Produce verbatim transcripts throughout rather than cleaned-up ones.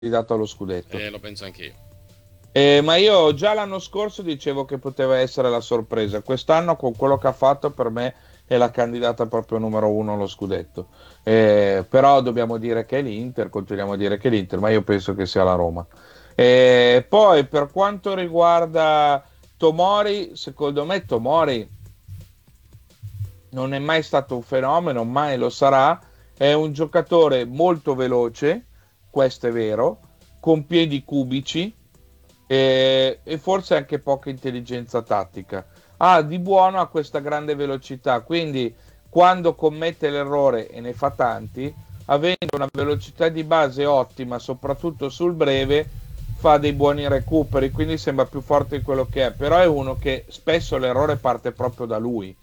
candidato allo scudetto. Eh, lo penso anch'io. Eh, ma io già l'anno scorso dicevo che poteva essere la sorpresa. Quest'anno, con quello che ha fatto, per me è la candidata proprio numero uno allo scudetto. Eh, però dobbiamo dire che è l'Inter, continuiamo a dire che è l'Inter, ma io penso che sia la Roma. Eh, poi, per quanto riguarda Tomori, secondo me Tomori non è mai stato un fenomeno, mai lo sarà. È un giocatore molto veloce, questo è vero, con piedi cubici e, e forse anche poca intelligenza tattica. Ha di buono ha questa grande velocità, quindi quando commette l'errore, e ne fa tanti, avendo una velocità di base ottima, soprattutto sul breve, fa dei buoni recuperi, quindi sembra più forte di quello che è, però è uno che spesso l'errore parte proprio da lui.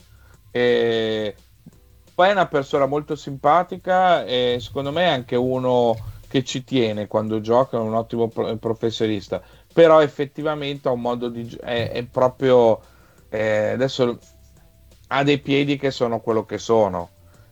E poi è una persona molto simpatica e secondo me è anche uno che ci tiene quando gioca, è un ottimo pro- professionista, però effettivamente ha un modo di gi- è, è proprio eh, adesso ha dei piedi che sono quello che sono.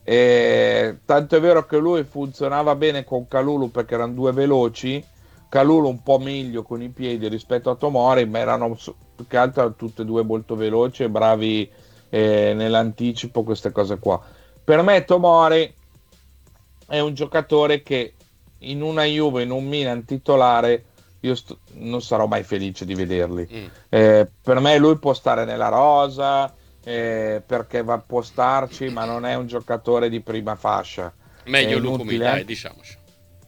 E tanto è vero che lui funzionava bene con Calulu perché erano due veloci, Calulu un po' meglio con i piedi rispetto a Tomori, ma erano su- più che altro tutti e due molto veloci e bravi eh, nell'anticipo, queste cose qua. Per me Tomori è un giocatore che in una Juve, in un Milan titolare, io sto- non sarò mai felice di vederli. Mm. Eh, per me lui può stare nella rosa, eh, perché va, può starci, ma non è un giocatore di prima fascia. È Meglio Lucumi, inutile dai, anche. diciamoci.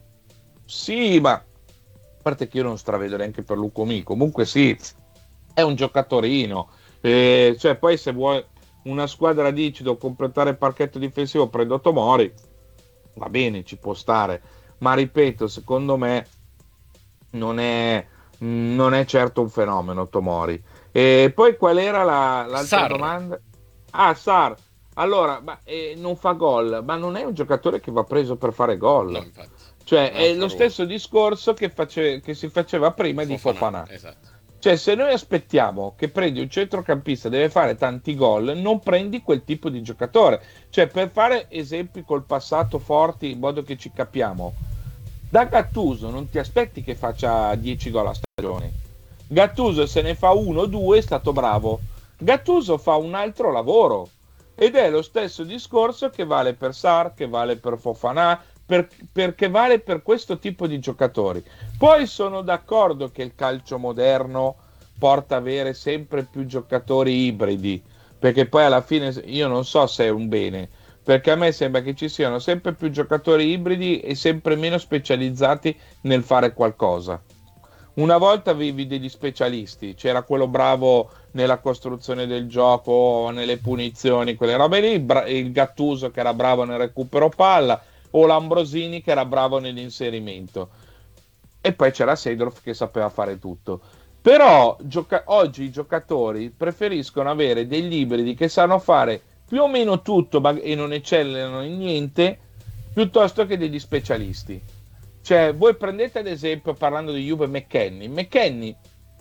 Sì, ma a parte che io non stravedo neanche per Lucumi, Mm. comunque sì, è un giocatorino. Eh, cioè, poi se vuoi una squadra dici devo completare il parchetto difensivo, prendo Tomori, va bene, ci può stare. Ma ripeto, secondo me non è, non è certo un fenomeno Tomori. E poi qual era la- l'altra Sar. domanda? Ah, Sar. Allora, ma, eh, non fa gol, ma non è un giocatore che va preso per fare No, gol. infatti. Cioè, Un è altro lo ruolo. stesso discorso che, face- che si faceva prima di Fofana, Fofana. esatto. Cioè, se noi aspettiamo che prendi un centrocampista, deve fare tanti gol, non prendi quel tipo di giocatore. Cioè, per fare esempi col passato forti, in modo che ci capiamo, da Gattuso non ti aspetti che faccia dieci gol a stagione. Gattuso se ne fa uno o due è stato bravo. Gattuso fa un altro lavoro ed è lo stesso discorso che vale per Sar, che vale per Fofana, per, perché vale per questo tipo di giocatori. Poi sono d'accordo che il calcio moderno porta ad avere sempre più giocatori ibridi, perché poi alla fine io non so se è un bene, perché a me sembra che ci siano sempre più giocatori ibridi e sempre meno specializzati nel fare qualcosa. Una volta avevi degli specialisti, c'era quello bravo nella costruzione del gioco, nelle punizioni, quelle robe lì, bra- il Gattuso che era bravo nel recupero palla o l'Ambrosini che era bravo nell'inserimento. E poi c'era Seedorf che sapeva fare tutto. Però gioca- oggi i giocatori preferiscono avere degli ibridi che sanno fare più o meno tutto ma- e non eccellano in niente, piuttosto che degli specialisti. Cioè, voi prendete ad esempio, parlando di Juve, McKenny. McKenny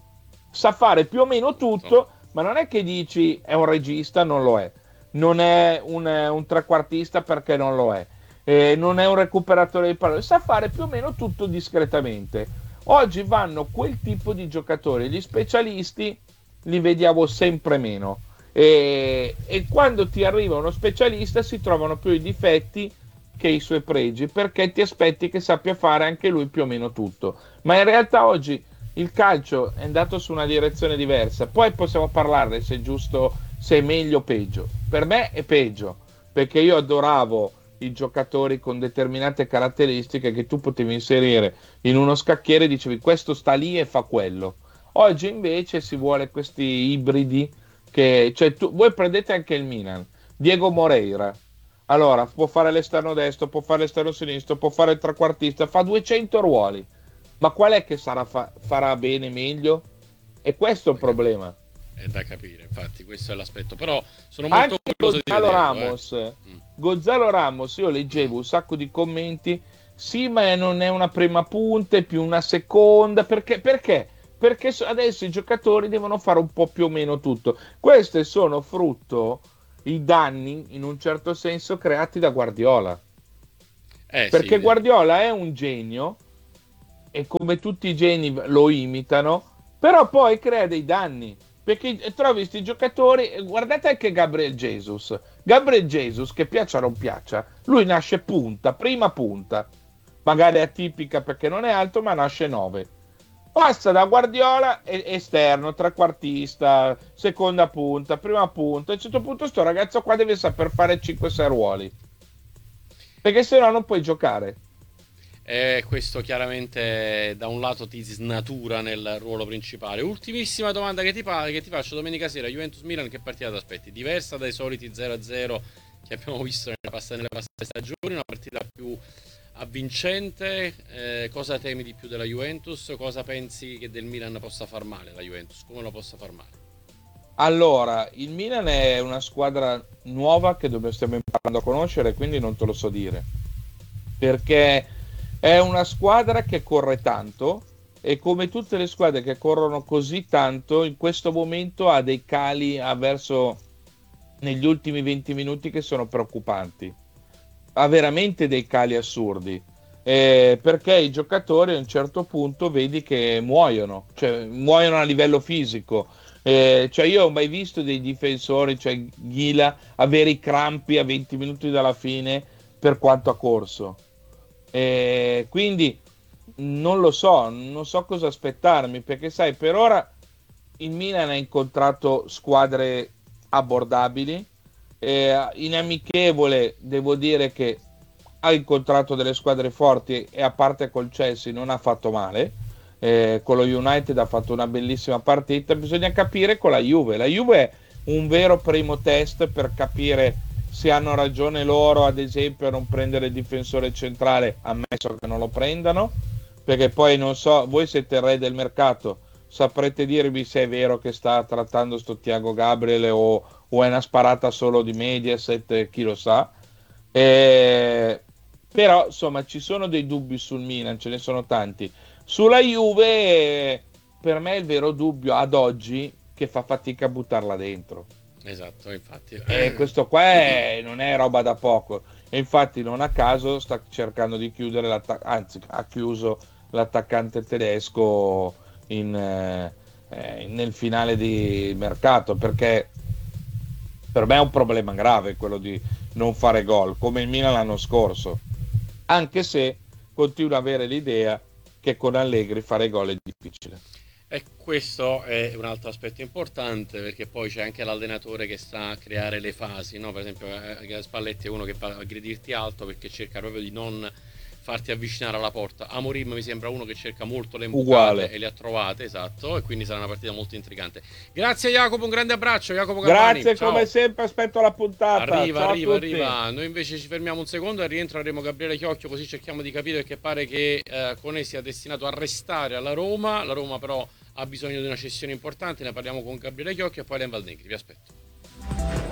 sa fare più o meno Tutto. tutto, ma non è che dici è un regista, non lo è. Non è un, un trequartista perché non lo è. Eh, non è un recuperatore di pallone. Sa fare più o meno tutto discretamente. Oggi vanno quel tipo di giocatori, gli specialisti li vediamo sempre meno. E, e quando ti arriva uno specialista si trovano più i difetti che i suoi pregi, perché ti aspetti che sappia fare anche lui più o meno tutto. Ma in realtà oggi il calcio è andato su una direzione diversa. Poi possiamo parlarne se è giusto, se è meglio o peggio. Per me è peggio, perché io adoravo i giocatori con determinate caratteristiche che tu potevi inserire in uno scacchiere e dicevi questo sta lì e fa quello. Oggi invece si vuole questi ibridi che, cioè, tu, voi prendete anche il Milan, Diego Moreira. Allora, può fare l'esterno destro, può fare l'esterno sinistro, può fare il trequartista, fa duecento ruoli. Ma qual è che sarà fa- farà bene meglio? E questo è il Da capire. problema. È da capire, infatti, questo è l'aspetto. Però sono molto Anche curioso di Gonzalo vederlo, eh. Ramos, Mm. Gonzalo Ramos, io leggevo un sacco di commenti, sì, ma non è una prima punta, è più una seconda, perché? Perché? Perché so- adesso i giocatori devono fare un po' più o meno tutto. Questi sono frutto, i danni, in un certo senso, creati da Guardiola. Eh sì, Perché eh, Guardiola è un genio, e come tutti i geni lo imitano, però poi crea dei danni. Perché trovi questi giocatori, guardate anche Gabriel Jesus. Gabriel Jesus, che piaccia o non piaccia, lui nasce punta, prima punta, magari atipica perché non è alto, ma nasce nove. Passa da Guardiola esterno, trequartista, seconda punta, prima punta. A un certo punto sto ragazzo qua deve saper fare cinque sei ruoli, perché se no non puoi giocare. E questo chiaramente da un lato ti snatura nel ruolo principale. Ultimissima domanda che ti, fa, che ti faccio: domenica sera Juventus-Milan, che partita ti aspetti? Diversa dai soliti zero a zero che abbiamo visto nelle passate, nelle passate stagioni, una partita più avvincente? Eh, cosa temi di più della Juventus? Cosa pensi che del Milan possa far male la Juventus? Come lo possa far male? Allora, il Milan è una squadra nuova che dove stiamo imparando a conoscere, quindi non te lo so dire. Perché è una squadra che corre tanto e come tutte le squadre che corrono così tanto, in questo momento ha dei cali a verso negli ultimi venti minuti che sono preoccupanti. Ha veramente dei cali assurdi. Eh, perché i giocatori a un certo punto vedi che muoiono, cioè muoiono a livello fisico. Eh, cioè io ho mai visto dei difensori, cioè Ghila, avere i crampi a venti minuti dalla fine per quanto ha corso. Eh, quindi non lo so, non so cosa aspettarmi, perché sai, per ora il Milan ha incontrato squadre abbordabili, eh, in amichevole devo dire che ha incontrato delle squadre forti e a parte col Chelsea non ha fatto male, eh, con lo United ha fatto una bellissima partita. Bisogna capire con la Juve, la Juve è un vero primo test per capire se hanno ragione loro ad esempio a non prendere il difensore centrale, ammesso che non lo prendano, perché poi non so, voi siete il re del mercato, saprete dirvi se è vero che sta trattando sto Thiago Gabriel o, o è una sparata solo di Mediaset, chi lo sa. Eh, però insomma ci sono dei dubbi sul Milan, ce ne sono tanti. Sulla Juve eh, per me il vero dubbio ad oggi che fa fatica a buttarla dentro. Esatto, infatti. E questo qua è- non è roba da poco. E infatti non a caso sta cercando di chiudere l'attaccante, anzi ha chiuso l'attaccante tedesco in, eh, eh, nel finale di mercato, perché per me è un problema grave quello di non fare gol, come il Milan l'anno scorso, anche se continuo ad avere l'idea che con Allegri fare gol è difficile. E questo è un altro aspetto importante, perché poi c'è anche l'allenatore che sa creare le fasi, no? Per esempio eh, Spalletti è uno che va a aggredirti alto perché cerca proprio di non farti avvicinare alla porta. Amorim mi sembra uno che cerca molto le imbucate Uguale. e le ha trovate, esatto, e quindi sarà una partita molto intrigante. Grazie Jacopo, un grande abbraccio, Jacopo Campani, Grazie come ciao. sempre, aspetto la puntata. Arriva, Ciao a arriva, tutti. arriva. Noi invece ci fermiamo un secondo e rientro avremo Gabriele Chiocchio, così cerchiamo di capire, perché pare che eh, Conè sia destinato a restare alla Roma. La Roma però ha bisogno di una cessione importante, ne parliamo con Gabriele Chiocchio e poi Len Valnegri. Vi aspetto.